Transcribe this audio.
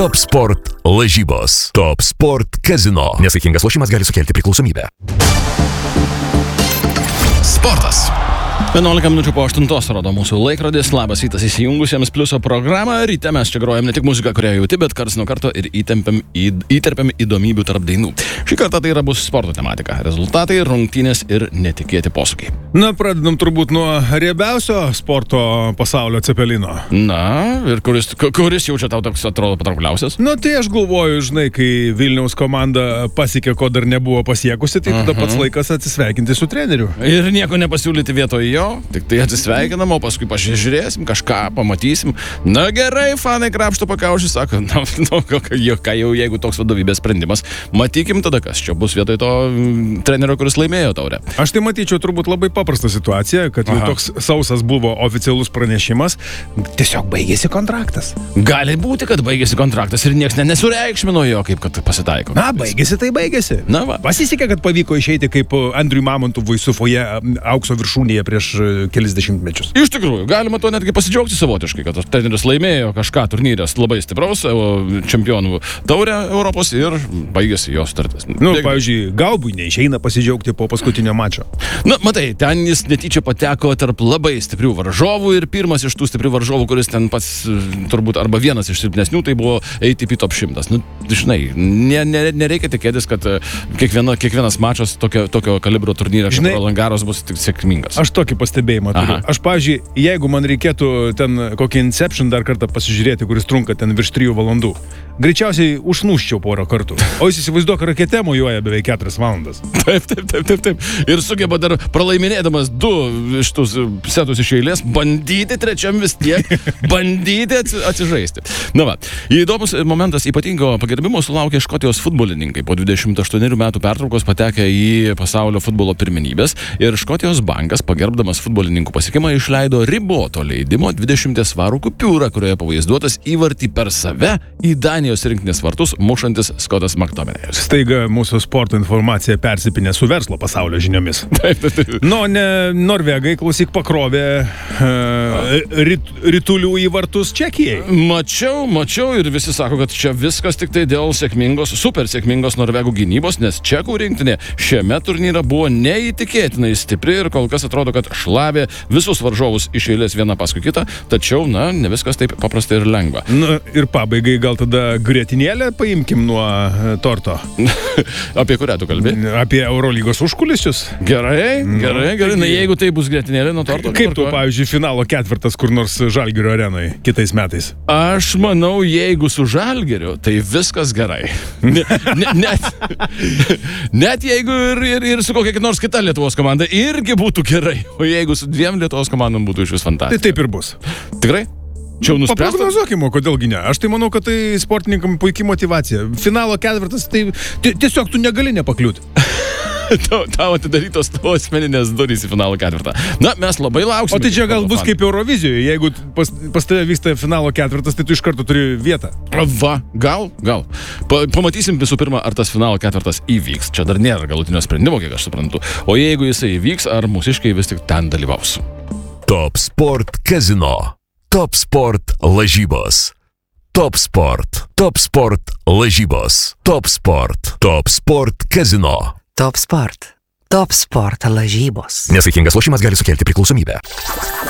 Top Sport lažybos. Top Sport Casino. Nesaikingas lošimas gali sukelti priklausomybę. Sportas. 11 minučių po 8 rodo mūsų laikrodis. Labas rytas įsijungusiems Pliuso programą. Ryte mes čia grojam ne tik muziką, kurią jauti, bet karts nuo karto ir įterpiam įdomybių tarp dainų. Šį kartą tai yra bus sporto tematika. Rezultatai, rungtynės ir netikėti posūkiai. Na, pradedam turbūt nuo riebiausio sporto pasaulio cepelino. Na, ir kuris jau čia tau toks atrodo patraukliausias? Na, tai aš galvoju, žinai, kai Vilniaus komanda pasiekė, ko dar nebuvo pasiekusi, tai tada pats laikas atsisveikinti su treneriu. Ir nieko nepasiūlyti vietoj jo, tik tai atsisveikinam, o paskui pažiūrėsim, kažką pamatysim. Na gerai, fanai krapšto pakaušį, sako, ką jau, jeigu toks vadovybės sprendimas, matykim tada, kas čia bus vietoj to trenerio, kuris laimėjo taurę. Aš tai matyčiau turbūt labai paprastą situaciją, kad jau toks sausas buvo oficialus pranešimas, tiesiog baigėsi kontraktas. Gali būti, kad baigėsi kontraktas ir nieks nesureikšmino jo, kaip kad pasitaiko. Na, baigėsi, tai baigėsi. Na va. Pasisekė, kad pavyko išeiti kaip Andriui Mamontovui Sufoje aukso viršūnėje prieš kelis dešimtmečius. Iš tikrųjų, galima to netgi pasidžiaugti savotiškai, kad treneris laimėjo kažką turnyrės labai stipraus čempionų taurę Europos ir baigėsi jo sutartis. Pavyzdžiui, Gaubui neišeina pasidžiaugti po paskutinio mačo. Na, matai, ten jis netyčia pateko tarp labai stiprių varžovų ir pirmas iš tų stiprių varžovų, kuris ten pats turbūt arba vienas iš silpnesnių, tai buvo ATP Top 100. Nu, žinai, nereikia tikėtis, kad kiekvienas mačas tokio kalibro turnyre kaip Roland Garros bus tik sėkmingas. Aš tokį pastebėjimą turiu. Aš, pavyzdžiui, jeigu man reikėtų ten kokį Inception dar kartą pasižiūrėti, kuris trunka ten virš 3 valandų, greičiausiai užnūščiau porą kartų. O jis įsivaizduok, rakete mojuoja beveik 4 valandas. Taip. Ir sugeba dar pralaiminėdamas 2 iš tų setus iš eilės, bandyti trečiam vis tiek, bandyti atsižaisti. Na va, įdomus momentas ypatingo pagerbimo sulaukė Škotijos futbolininkai. Po 28 metų pertraukos patekę į pasaulio futbolo pirmenybės ir Škotijos bankas, pagerbdamas futbolininkų pasiekimą, išleido riboto leidimo 20 svarų kupiūrą, kurioje pavaizduotas įvartį per save į Danijos rinktinės vartus mušantis Skotas McTominay'us. Staiga mūsų sporto informacija persipinė su verslo pasaulio žiniomis. Taip. Norvegai, klausyk, pakrovė ritulių į vartus Čekijai. Mačiau ir visi sako, kad čia viskas tik tai dėl super sėkmingos Norvegų gynybos, nes čekų rinktinė šiame turnyre buvo neįtikėtinai stipri ir kol kas atrodo, kad šlavė visus varžovus iš eilės vieną paskui kitą, tačiau, ne viskas taip paprastai ir lengva. Na, ir pabaigai gal tada grietinėlę paimkim nuo torto. Apie kurią tu kalbi? Apie Eurolygos užkulisius. Gerai. Na, jeigu tai bus grietinėlė nuo torto. Kaip tu, pavyzdžiui, finalo ketvirtas kur nors Žalgirio arenoje kitais metais? Aš manau, jeigu su Žalgiriu, tai viskas gerai. Net jeigu ir su kokia nors kita Lietuvos komanda irgi būtų gerai. O jeigu su 2 Lietuvos komandom būtų iš vis fantastika. Tai taip ir bus. Tikrai? Čia jau nuspręsta? Paprognozuokime, kodėlgi ne. Aš tai manau, kad tai sportininkam puikiai motyvacija. Finalo ketvirtas, tai tiesiog tu negali nepakliūti. Tau atidarytos tavo asmeninės durys į finalo ketvirtą. Na, mes labai lauksime. O tai čia gal bus kaip Eurovizijoje. Jeigu pas tave vyksta finalo ketvirtas, tai tu iš karto turi vietą. Va, gal. Pamatysim visų pirma, ar tas finalo ketvirtas įvyks. Čia dar nėra galutinio sprendimo, kiek aš suprantu. O jeigu jisai įvyks, ar mūsiškai vis tik ten dalyvaus. Top Sport Casino. Top Sport lažybos. Top Sport lažybos. Top Sport Casino. Top Sport lažybos. Nesaikingas lošimas gali sukelti priklausomybę.